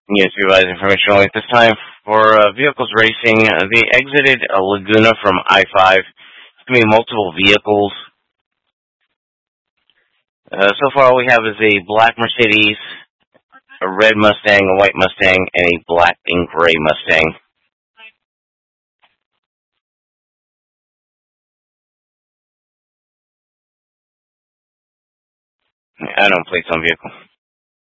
Yes, revised information only at this time. For vehicles racing, they exited Laguna from I-5. It's going to be multiple vehicles. So far, all we have is a black Mercedes, a red Mustang, a white Mustang, and a black and gray Mustang. I don't plates on vehicle.